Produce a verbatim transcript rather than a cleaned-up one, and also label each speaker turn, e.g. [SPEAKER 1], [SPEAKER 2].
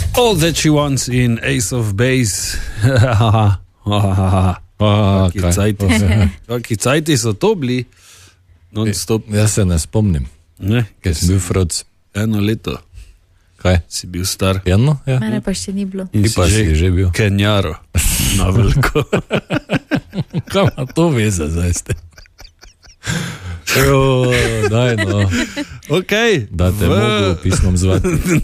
[SPEAKER 1] All That She Wants in Ace of Base. Kaki cajti so to bili non-stop.
[SPEAKER 2] Jaz se ne spomnim,
[SPEAKER 1] Ne,
[SPEAKER 2] ker sem bil froc.
[SPEAKER 1] eno leto
[SPEAKER 2] Kaj?
[SPEAKER 1] si bil star
[SPEAKER 2] Eno? Ja.
[SPEAKER 3] Mene pa še ni bilo.
[SPEAKER 1] in
[SPEAKER 2] Ti pa si že bil.
[SPEAKER 1] kenjaro na veliko.
[SPEAKER 2] Kaj ima to veze zdaj ste? Jo, daj no,
[SPEAKER 1] Ok,
[SPEAKER 2] da te
[SPEAKER 1] v-
[SPEAKER 2] mogo pismom zvati.